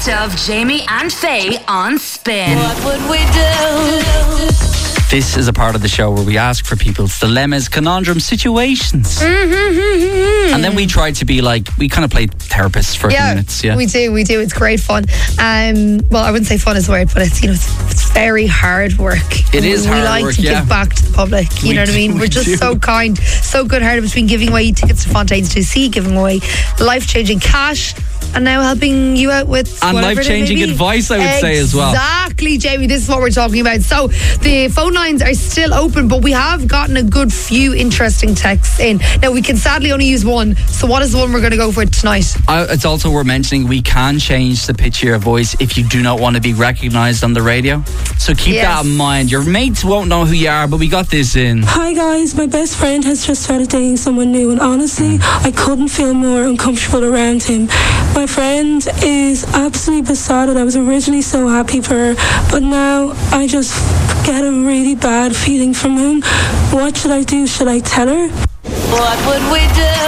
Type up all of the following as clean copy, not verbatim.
best of Jamie and Faye on Spin. What would we do? This is a part of the show where we ask for people's dilemmas, conundrums, situations. And then we try to be like, we kind of play therapists for a few minutes. Yeah, we do. It's great fun. Well, I wouldn't say fun is the word, but it's, it's very hard work. It is hard work, We like to give back to the public. You know what I mean? We're just so kind, so good-hearted between giving away tickets to Fontaines 2C, giving away life-changing cash, and now helping you out with and life-changing advice, I would say as well. Exactly, Jamie. This is what we're talking about. So the phone lines are still open, but we have gotten a good few interesting texts in. Now, we can sadly only use one. So what is the one we're going to go for tonight? It's also worth mentioning we can change the pitch of your voice if you do not want to be recognised on the radio. So keep that in mind. Your mates won't know who you are, but we got this in. Hi guys, my best friend has just started dating someone new, and honestly, I couldn't feel more uncomfortable around him. My friend is absolutely besotted. I was originally so happy for her, but now I just get a really bad feeling from him. What should I do? Should I tell her? What would we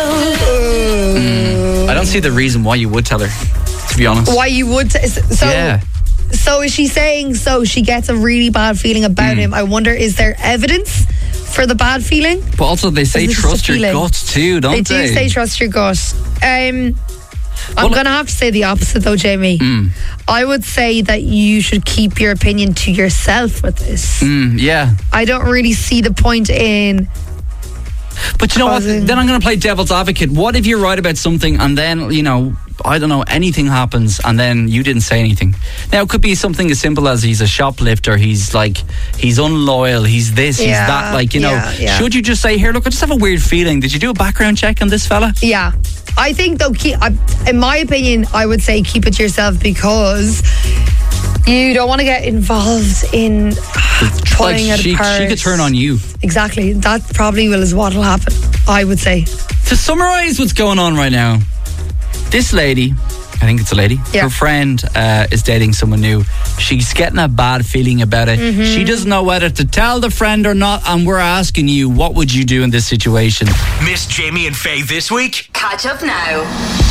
do? I don't see the reason why you would tell her, to be honest. Why you would? So is she saying she gets a really bad feeling about him? I wonder, is there evidence for the bad feeling? But also they say trust your guts too, don't they? They do say trust your gut. I'm going to have to say the opposite though, Jamie. I would say that you should keep your opinion to yourself with this. I don't really see the point in... But you know what? Then I'm going to play devil's advocate. What if you're right about something and then, I don't know, anything happens and then you didn't say anything? Now, it could be something as simple as he's a shoplifter, he's unloyal, he's this, he's that. Should you just say, here, look, I just have a weird feeling. Did you do a background check on this fella? Yeah. I think, though, in my opinion, I would say keep it to yourself, because you don't want to get involved in pulling it apart. She could turn on you. Exactly. That probably is what will happen, I would say. To summarise what's going on right now, this lady, I think it's a lady, her friend is dating someone new. She's getting a bad feeling about it. She doesn't know whether to tell the friend or not, and we're asking you, what would you do in this situation? Miss Jamie and Faye this week? Catch up now.